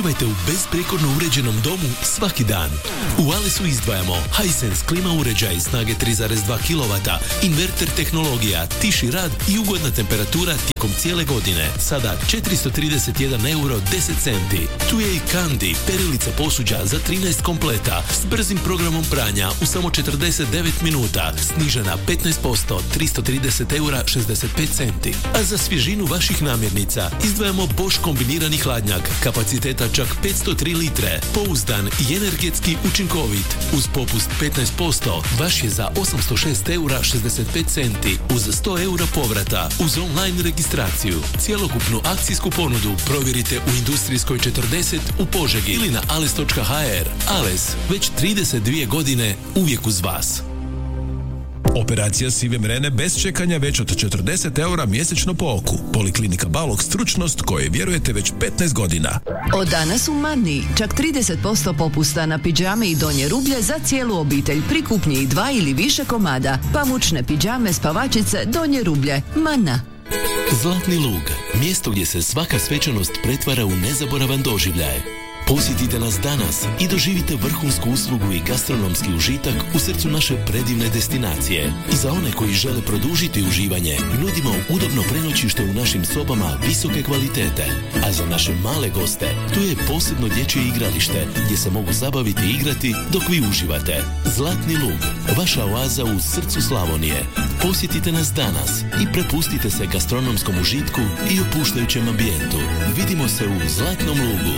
Uživajte u besprijekorno uređenom domu svaki dan. U Alesu izdvajamo Hisense klima uređaj snage 3,2 kW, inverter tehnologija, tiši rad i ugodna temperatura tijekom cijele godine. Sada 431 euro 10 centi. Tu je i Kandi, perilica posuđa za 13 kompleta s brzim programom pranja u samo 49 minuta. Snižena 15%, 330 eura 65 centi. A za svježinu vaših namirnica izdvajamo Bosch kombinirani hladnjak kapaciteta čak 503 litre. Pouzdan i energetski učinkovit. Uz popust 15% vaš je za 806 eura 65 centi uz 100 eura povrata uz online registraciju. Cjelokupnu akcijsku ponudu provjerite u Industrijskoj 40 u Požegi ili na ales.hr. Ales, već 32 godine uvijek uz vas. Operacija sive mrene bez čekanja već od 40 eura mjesečno po oku. Poliklinika Balog, stručnost koje vjerujete već 15 godina. Od danas u Manni čak 30% popusta na pidžame i donje rublje za cijelu obitelj pri kupnji 2 ili više komada. Pamučne pidžame, spavačice, donje rublje. Manna. Zlatni lug, mjesto gdje se svaka svečanost pretvara u nezaboravan doživljaj. Posjetite nas danas i doživite vrhunsku uslugu i gastronomski užitak u srcu naše predivne destinacije. I za one koji žele produžiti uživanje, nudimo udobno prenoćište u našim sobama visoke kvalitete. A za naše male goste, tu je posebno dječje igralište gdje se mogu zabaviti i igrati dok vi uživate. Zlatni lug, vaša oaza u srcu Slavonije. Posjetite nas danas i prepustite se gastronomskom užitku i opuštajućem ambijentu. Vidimo se u Zlatnom lugu.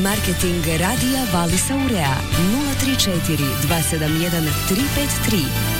Marketing radija Valisa Urea 034 271 353